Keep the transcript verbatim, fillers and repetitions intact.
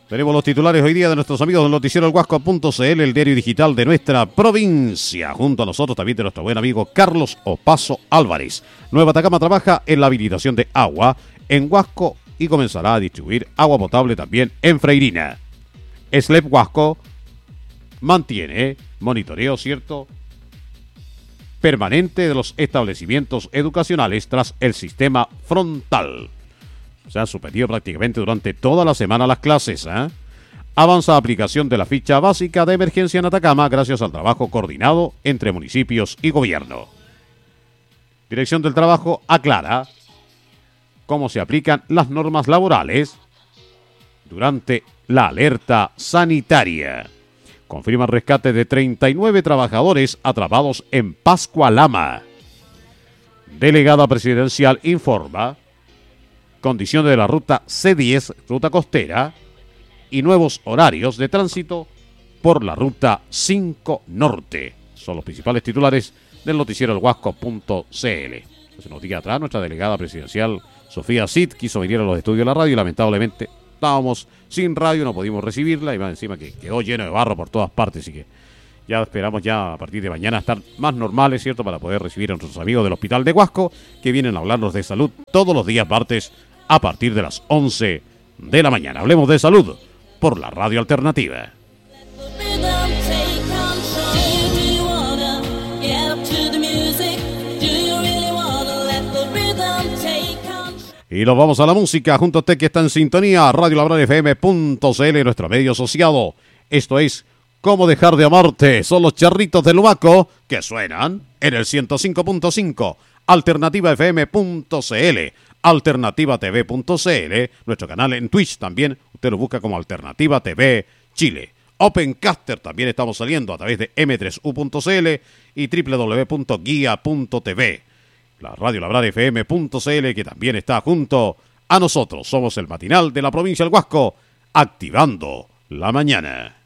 Tenemos los titulares hoy día de nuestros amigos del noticiero el huasco punto c l, el diario digital de nuestra provincia. Junto a nosotros también de nuestro buen amigo Carlos Opaso Álvarez. Nueva Atacama trabaja en la habilitación de agua en Huasco y comenzará a distribuir agua potable también en Freirina. SLEP Huasco mantiene monitoreo, ¿cierto?, permanente de los establecimientos educacionales tras el sistema frontal. Se han suspendido prácticamente durante toda la semana las clases. ¿eh? Avanza aplicación de la ficha básica de emergencia en Atacama gracias al trabajo coordinado entre municipios y gobierno. Dirección del Trabajo aclara cómo se aplican las normas laborales durante la alerta sanitaria. Confirma rescate de treinta y nueve trabajadores atrapados en Pascualama. Delegada presidencial informa condiciones de la ruta C diez, ruta costera, y nuevos horarios de tránsito por la ruta cinco Norte. Son los principales titulares del noticiero el huasco punto c l. Hace unos días atrás, nuestra delegada presidencial, Sofía Cid, quiso venir a los estudios de la radio y lamentablemente estábamos sin radio, no pudimos recibirla y más encima que quedó lleno de barro por todas partes, así que ya esperamos ya a partir de mañana estar más normales, ¿cierto?, para poder recibir a nuestros amigos del Hospital de Huasco que vienen a hablarnos de salud todos los días martes a partir de las once de la mañana. Hablemos de salud por la Radio Alternativa. Y nos vamos a la música junto a usted que está en sintonía, Radio Labrar F M punto c l, nuestro medio asociado. Esto es ¿Cómo dejar de amarte? Son los charritos del Huaco que suenan en el ciento cinco punto cinco, Alternativa F M punto c l, Alternativa T V punto c l, nuestro canal en Twitch también, usted lo busca como Alternativa T V Chile. Opencaster también estamos saliendo a través de eme tres u punto c l y doble u doble u doble u punto guía punto t v. La Radio Labrar F M punto c l que también está junto a nosotros. Somos el matinal de la provincia del Huasco, activando la mañana.